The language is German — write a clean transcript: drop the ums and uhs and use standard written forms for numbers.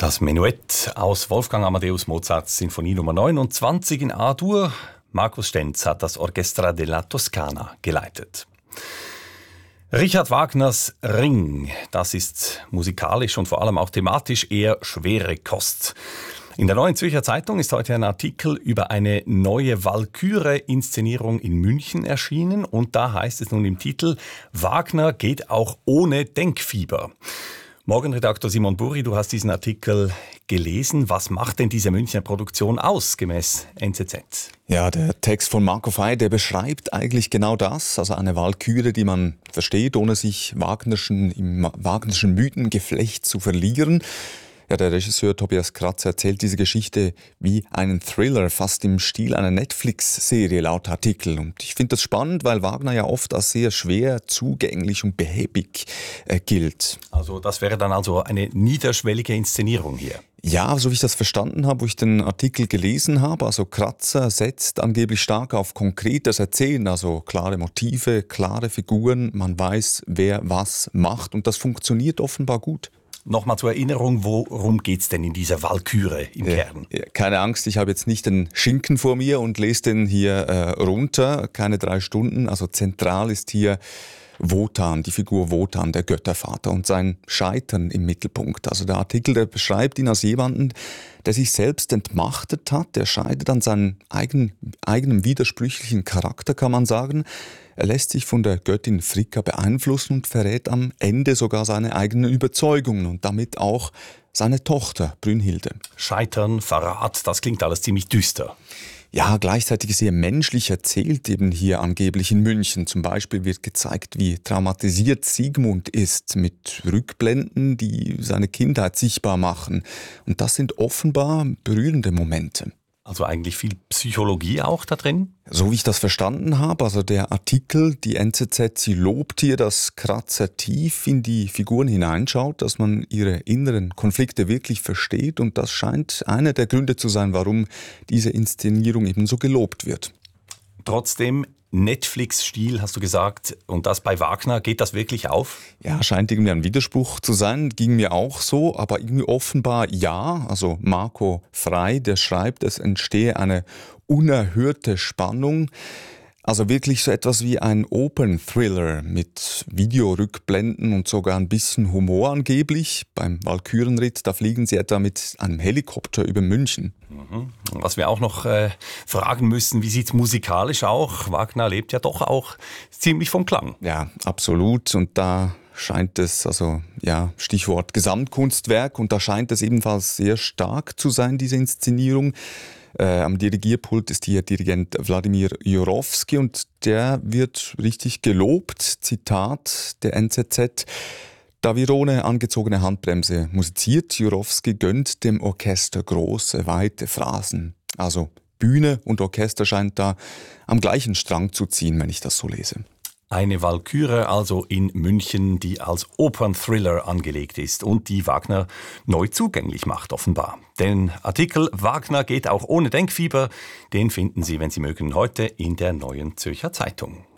Das Menuett aus Wolfgang Amadeus Mozarts Sinfonie Nummer 29 in A-Dur. Markus Stenz hat das Orchestra della Toscana geleitet. Richard Wagners Ring, das ist musikalisch und vor allem auch thematisch eher schwere Kost. In der Neuen Zürcher Zeitung ist heute ein Artikel über eine neue Walküre-Inszenierung in München erschienen und da heißt es nun im Titel, Wagner geht auch ohne Denkfieber. Morgenredaktor Simon Burri, du hast diesen Artikel gelesen. Was macht denn diese Münchner Produktion aus, gemäß NZZ? Ja, der Text von Marco Fey, der beschreibt eigentlich genau das. Also eine Walküre, die man versteht, ohne sich im Wagnerschen Mythengeflecht zu verlieren. Ja, der Regisseur Tobias Kratzer erzählt diese Geschichte wie einen Thriller, fast im Stil einer Netflix-Serie laut Artikel. Und ich finde das spannend, weil Wagner ja oft als sehr schwer zugänglich und behäbig gilt. Also das wäre dann also eine niederschwellige Inszenierung hier. Ja, so wie ich das verstanden habe, wo ich den Artikel gelesen habe, also Kratzer setzt angeblich stark auf konkretes Erzählen, also klare Motive, klare Figuren, man weiß, wer was macht und das funktioniert offenbar gut. Nochmal zur Erinnerung, worum geht's denn in dieser Walküre im Kern? Keine Angst, ich habe jetzt nicht den Schinken vor mir und lese den hier runter, keine 3 Stunden. Also zentral ist hier Wotan, die Figur Wotan, der Göttervater und sein Scheitern im Mittelpunkt. Also der Artikel, der beschreibt ihn als jemanden, der sich selbst entmachtet hat, der scheidet an seinem eigenen widersprüchlichen Charakter, kann man sagen. Er lässt sich von der Göttin Fricka beeinflussen und verrät am Ende sogar seine eigenen Überzeugungen und damit auch seine Tochter Brünnhilde. Scheitern, Verrat, das klingt alles ziemlich düster. Ja, gleichzeitig sehr menschlich erzählt eben hier angeblich in München. Zum Beispiel wird gezeigt, wie traumatisiert Siegmund ist mit Rückblenden, die seine Kindheit sichtbar machen. Und das sind offenbar berührende Momente. Also eigentlich viel Psychologie auch da drin? So wie ich das verstanden habe, also der Artikel, die NZZ, sie lobt hier, dass Kratzer tief in die Figuren hineinschaut, dass man ihre inneren Konflikte wirklich versteht und das scheint einer der Gründe zu sein, warum diese Inszenierung eben so gelobt wird. Trotzdem Netflix-Stil, hast du gesagt, und das bei Wagner, geht das wirklich auf? Ja, scheint irgendwie ein Widerspruch zu sein, ging mir auch so, aber irgendwie offenbar ja. Also Marco Frey, der schreibt, es entstehe eine unerhörte Spannung. Also wirklich so etwas wie ein Open-Thriller mit Videorückblenden und sogar ein bisschen Humor angeblich. Beim Walkürenritt, da fliegen sie etwa mit einem Helikopter über München. Was wir auch noch fragen müssen, wie sieht es musikalisch auch? Wagner lebt ja doch auch ziemlich vom Klang. Ja, absolut. Und da scheint es, also ja, Stichwort Gesamtkunstwerk, und da scheint es ebenfalls sehr stark zu sein, diese Inszenierung. Am Dirigierpult ist hier Dirigent Wladimir Jurowski und der wird richtig gelobt. Zitat der NZZ. Da wir ohne angezogene Handbremse musiziert, Jurowski gönnt dem Orchester große, weite Phrasen. Also Bühne und Orchester scheint da am gleichen Strang zu ziehen, wenn ich das so lese. Eine Walküre also in München, die als Opern-Thriller angelegt ist und die Wagner neu zugänglich macht, offenbar. Den Artikel Wagner geht auch ohne Denkfieber, den finden Sie, wenn Sie mögen, heute in der Neuen Zürcher Zeitung.